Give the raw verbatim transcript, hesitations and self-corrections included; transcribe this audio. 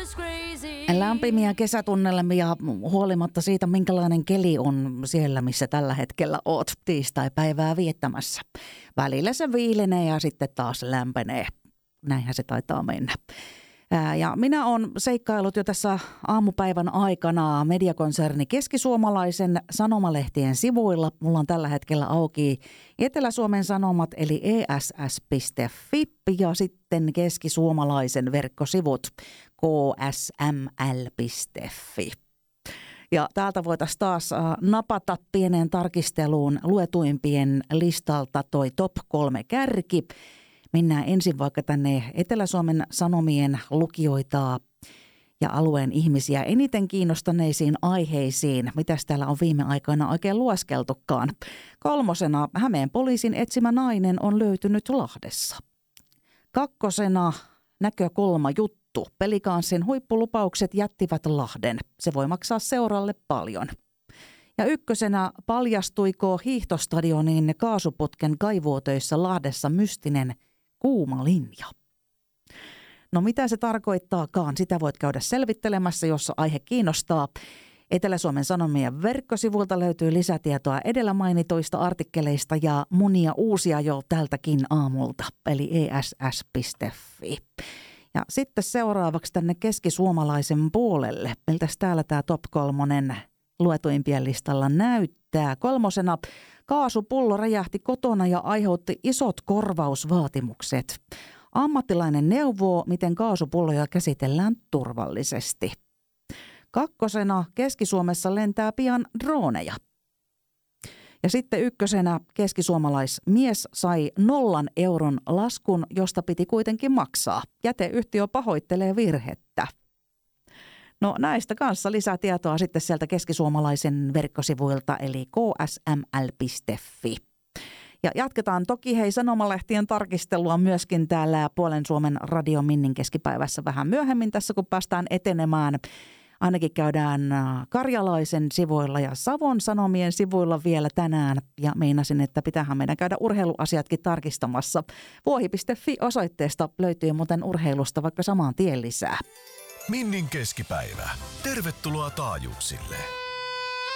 Lämpimiä kesätunnelmia huolimatta siitä, minkälainen keli on siellä, missä tällä hetkellä oot tiistai-päivää viettämässä. Välillä se viilenee ja sitten taas lämpenee. Näinhän se taitaa mennä. Ja minä olen seikkailut jo tässä aamupäivän aikana mediakonserni Keskisuomalaisen sanomalehtien sivuilla. Mulla on tällä hetkellä auki Etelä-Suomen Sanomat eli e s s piste f i ja sitten Keskisuomalaisen verkkosivut k s m l piste f i. Ja täältä voitaisiin taas napata pieneen tarkisteluun luetuimpien listalta toi top kolme kärki. Mennään ensin vaikka tänne Etelä-Suomen Sanomien lukijoita ja alueen ihmisiä eniten kiinnostaneisiin aiheisiin. Mitäs täällä on viime aikoina oikein lueskeltukaan? Kolmosena Hämeen poliisin etsimä nainen on löytynyt Lahdessa. Kakkosena näkökulma juttu. Pelikanssin huippulupaukset jättivät Lahden. Se voi maksaa seuralle paljon. Ja ykkösenä paljastuiko hiihtostadionin kaasuputken kaivuutöissä Lahdessa mystinen kuuma linja. No mitä se tarkoittaakaan, sitä voit käydä selvittelemässä, jos aihe kiinnostaa. Etelä-Suomen Sanomien verkkosivuilta löytyy lisätietoa edellä mainituista artikkeleista ja monia uusia jo tältäkin aamulta, eli e s s piste f i. Ja sitten seuraavaksi tänne Keskisuomalaisen puolelle. Miltäs täällä tämä top kolmonen luetuimpien listalla näyttää? Kolmosena kaasupullo räjähti kotona ja aiheutti isot korvausvaatimukset. Ammattilainen neuvoo, miten kaasupulloja käsitellään turvallisesti. Kakkosena Keski-Suomessa lentää pian droneja. Ja sitten ykkösenä keskisuomalaismies sai nollan euron laskun, josta piti kuitenkin maksaa. Jäteyhtiö pahoittelee virhettä. No näistä kanssa lisää tietoa sitten sieltä Keskisuomalaisen verkkosivuilta eli k s m l piste f i. Ja jatketaan toki hei sanomalehtien tarkistelua myöskin täällä Puolen Suomen Radio Minnin keskipäivässä vähän myöhemmin tässä, kun päästään etenemään. Ainakin käydään Karjalaisen sivuilla ja Savon Sanomien sivuilla vielä tänään. Ja meinasin, että pitäähän meidän käydä urheiluasiatkin tarkistamassa. Vuohi piste f i osoitteesta löytyy muuten urheilusta vaikka samaan tien lisää. Minnin keskipäivä. Tervetuloa taajuuksille.